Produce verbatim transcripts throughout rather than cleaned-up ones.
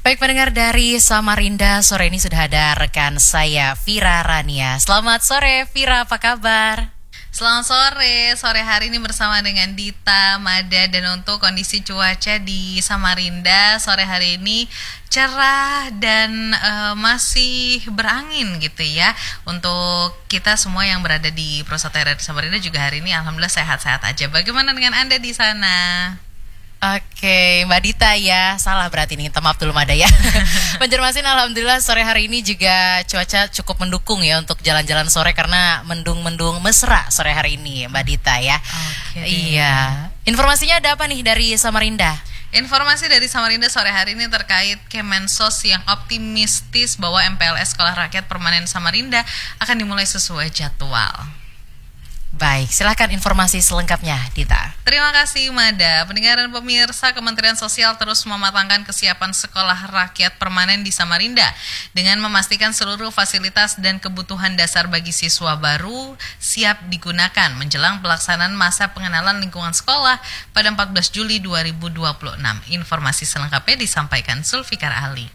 Baik pendengar dari Samarinda, sore ini sudah ada rekan saya Vira Rania. Selamat sore Vira, apa kabar? Selamat sore, sore hari ini bersama dengan Dita, Mada, dan untuk kondisi cuaca di Samarinda sore hari ini cerah dan uh, masih berangin gitu ya. Untuk kita semua yang berada di Prosatera di Samarinda juga hari ini alhamdulillah sehat-sehat aja. Bagaimana dengan Anda di sana? Oke, Mbak Dita ya, salah berarti nih, minta maaf dulu Mada ya. Banjarmasin alhamdulillah sore hari ini juga cuaca cukup mendukung ya untuk jalan-jalan sore karena mendung-mendung mesra sore hari ini Mbak Dita ya. Oke. Iya. Informasinya ada apa nih dari Samarinda? Informasi dari Samarinda sore hari ini terkait Kemensos yang optimistis bahwa M P L S Sekolah Rakyat Permanen Samarinda akan dimulai sesuai jadwal. Baik, silakan informasi selengkapnya, Dita. Terima kasih, Mada. Pendengar dan pemirsa, Kementerian Sosial terus mematangkan kesiapan sekolah rakyat permanen di Samarinda dengan memastikan seluruh fasilitas dan kebutuhan dasar bagi siswa baru siap digunakan menjelang pelaksanaan masa pengenalan lingkungan sekolah pada empat belas Juli dua ribu dua puluh enam. Informasi selengkapnya disampaikan Zulfikar Ali.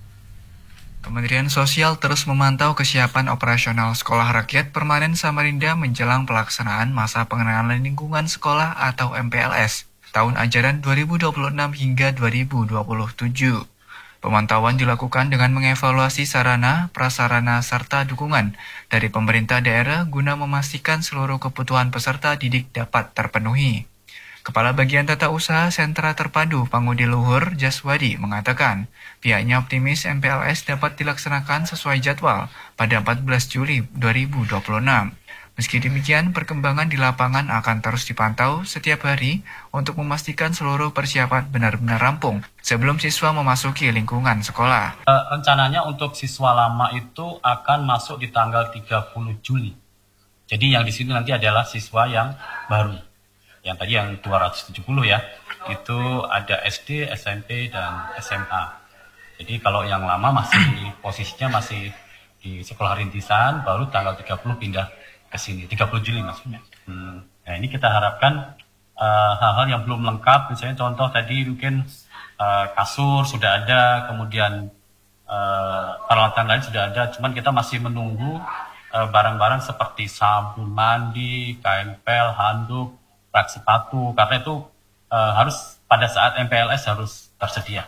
Kementerian Sosial terus memantau kesiapan operasional Sekolah Rakyat Permanen Samarinda menjelang pelaksanaan masa pengenalan lingkungan sekolah atau M P L S tahun ajaran dua ribu dua puluh enam hingga dua ribu dua puluh tujuh. Pemantauan dilakukan dengan mengevaluasi sarana, prasarana, serta dukungan dari pemerintah daerah guna memastikan seluruh kebutuhan peserta didik dapat terpenuhi. Kepala Bagian Tata Usaha Sentra Terpadu Pangudi Luhur Jaswadi mengatakan, pihaknya optimis M P L S dapat dilaksanakan sesuai jadwal pada empat belas Juli dua ribu dua puluh enam. Meski demikian, perkembangan di lapangan akan terus dipantau setiap hari untuk memastikan seluruh persiapan benar-benar rampung sebelum siswa memasuki lingkungan sekolah. E, rencananya untuk siswa lama itu akan masuk di tanggal tiga puluh Juli. Jadi yang di sini nanti adalah siswa yang baru. Yang tadi yang dua ratus tujuh puluh ya, itu ada S D, S M P, dan S M A. Jadi kalau yang lama masih posisinya masih di sekolah rintisan, baru tanggal tiga puluh pindah ke sini, tiga puluh Juli maksudnya. Hmm. Nah ini kita harapkan uh, hal-hal yang belum lengkap, misalnya contoh tadi mungkin uh, kasur sudah ada, kemudian uh, peralatan lain sudah ada, cuman kita masih menunggu uh, barang-barang seperti sabun mandi, kaempel, handuk, rak sepatu, karena itu uh, harus pada saat M P L S harus tersedia.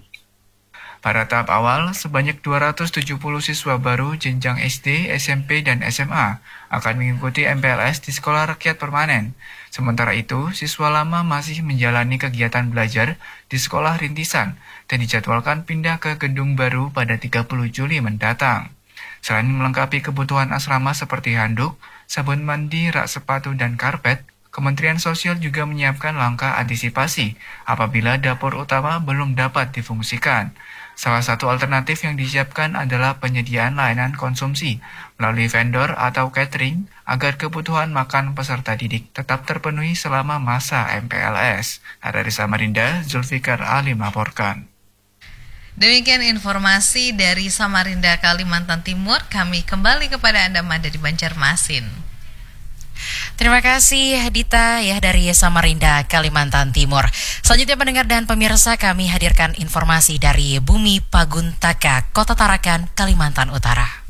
Pada tahap awal, sebanyak dua ratus tujuh puluh siswa baru jenjang S D, S M P, dan S M A akan mengikuti M P L S di Sekolah Rakyat Permanen. Sementara itu, siswa lama masih menjalani kegiatan belajar di sekolah rintisan dan dijadwalkan pindah ke gedung baru pada tiga puluh Juli mendatang. Selain melengkapi kebutuhan asrama seperti handuk, sabun mandi, rak sepatu, dan karpet, Kementerian Sosial juga menyiapkan langkah antisipasi apabila dapur utama belum dapat difungsikan. Salah satu alternatif yang disiapkan adalah penyediaan layanan konsumsi melalui vendor atau catering agar kebutuhan makan peserta didik tetap terpenuhi selama masa M P L S. Dari Samarinda, Zulfikar Ali melaporkan. Demikian informasi dari Samarinda, Kalimantan Timur. Kami kembali kepada Anda, Mada, di Banjarmasin. Terima kasih Dita ya dari Samarinda, Kalimantan Timur. Selanjutnya pendengar dan pemirsa, kami hadirkan informasi dari Bumi Paguntaka, Kota Tarakan, Kalimantan Utara.